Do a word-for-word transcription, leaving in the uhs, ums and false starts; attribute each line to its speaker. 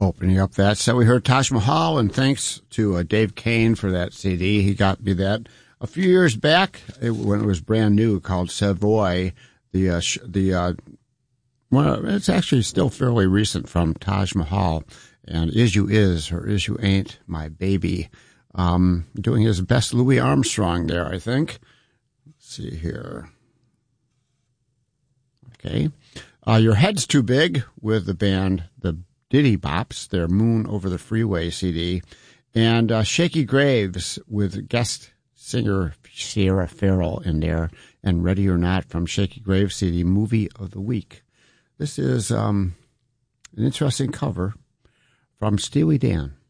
Speaker 1: Opening up that set, we heard Taj Mahal, and thanks to uh, Dave Kane for that C D. He got me that a few years back it, when it was brand new, called Savoy. The uh, sh- the uh, well, it's actually still fairly recent, from Taj Mahal, and Is You Is or Is You Ain't My Baby. Um, doing his best Louis Armstrong there, I think. Let's see here. Okay, uh, Your Head's Too Big with the band The Diddy Bops, their Moon Over the Freeway C D, and uh, Shaky Graves with guest singer Sierra Farrell in there, and Ready or Not from Shaky Graves C D, Movie of the Week. This is um, an interesting cover from Steely Dan.